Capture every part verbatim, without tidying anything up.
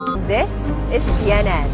This is C N N.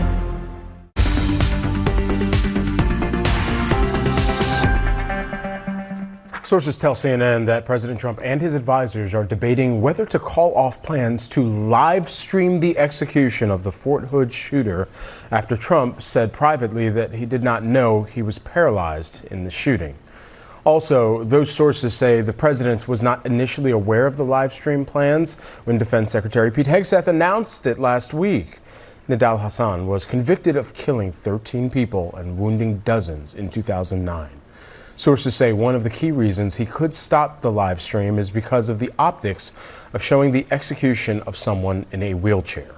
Sources tell C N N that President Trump and his advisors are debating whether to call off plans to live stream the execution of the Fort Hood shooter after Trump said privately that he did not know he was paralyzed in the shooting. Also, those sources say the president was not initially aware of the live stream plans when Defense Secretary Pete Hegseth announced it last week. Nidal Hasan was convicted of killing thirteen people and wounding dozens in two thousand nine. Sources say one of the key reasons he could stop the live stream is because of the optics of showing the execution of someone in a wheelchair.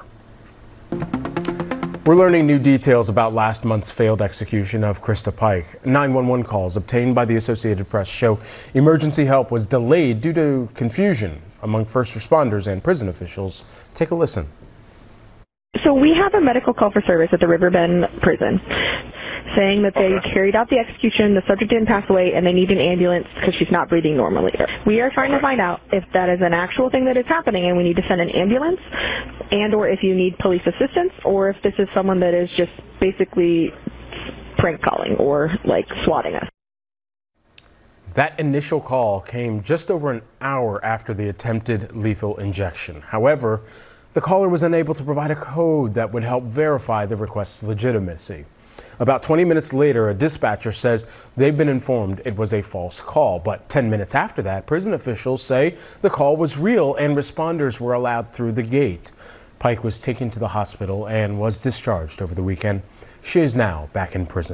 We're learning new details about last month's failed execution of Krista Pike. nine one one calls obtained by the Associated Press show emergency help was delayed due to confusion among first responders and prison officials. Take a listen. So we have a medical call for service at the Riverbend prison saying that they okay. carried out the execution, the subject didn't pass away, and they need an ambulance because she's not breathing normally. We are trying to find out if that is an actual thing that is happening and we need to send an ambulance, and or if you need police assistance, or if this is someone that is just basically prank calling or like swatting us. That initial call came just over an hour after the attempted lethal injection. However, the caller was unable to provide a code that would help verify the request's legitimacy. About twenty minutes later, a dispatcher says they've been informed it was a false call. But ten minutes after that, prison officials say the call was real and responders were allowed through the gate. Pike was taken to the hospital and was discharged over the weekend. She is now back in prison.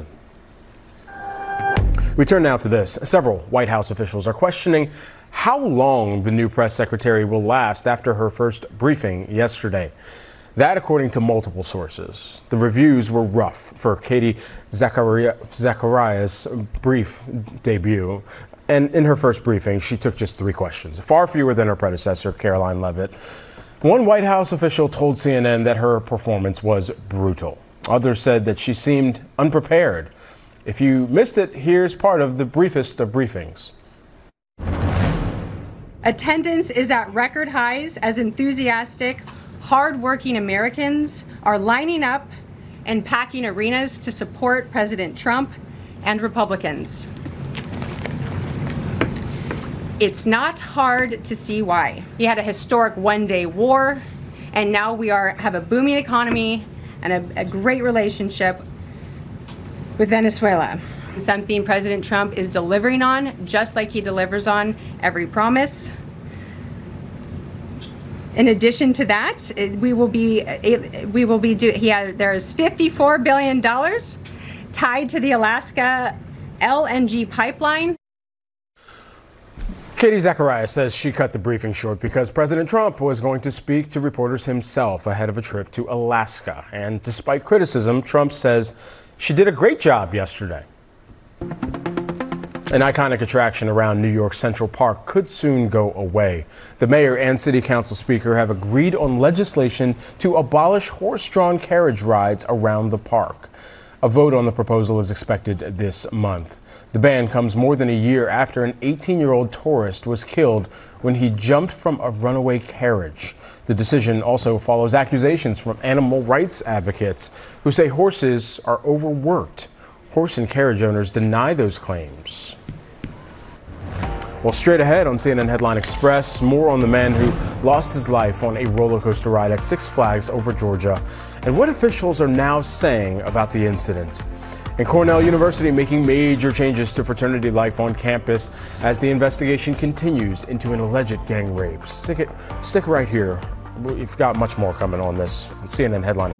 We turn now to this. Several White House officials are questioning how long the new press secretary will last after her first briefing yesterday. That, according to multiple sources. The reviews were rough for Katie Zacharias' brief debut. And in her first briefing, she took just three questions, far fewer than her predecessor, Karoline Leavitt. One White House official told C N N that her performance was brutal. Others said that she seemed unprepared. If you missed it, here's part of the briefest of briefings. Attendance is at record highs as enthusiastic, hard-working Americans are lining up and packing arenas to support President Trump and Republicans. It's not hard to see why. He had a historic one-day war, and now we are have a booming economy and a, a great relationship with Venezuela. Something President Trump is delivering on, just like he delivers on every promise. In addition to that, we will be we will be do he had, there is fifty-four billion dollars tied to the Alaska L N G pipeline. Katie Zacharias says she cut the briefing short because President Trump was going to speak to reporters himself ahead of a trip to Alaska. And despite criticism, Trump says she did a great job yesterday. An iconic attraction around New York Central Park could soon go away. The mayor and city council speaker have agreed on legislation to abolish horse-drawn carriage rides around the park. A vote on the proposal is expected this month. The ban comes more than a year after an eighteen-year-old tourist was killed when he jumped from a runaway carriage. The decision also follows accusations from animal rights advocates who say horses are overworked. Horse and carriage owners deny those claims. Well, straight ahead on C N N Headline Express, more on the man who lost his life on a roller coaster ride at Six Flags over Georgia and what officials are now saying about the incident. And Cornell University making major changes to fraternity life on campus as the investigation continues into an alleged gang rape. Stick it, stick right here. We've got much more coming on this C N N Headline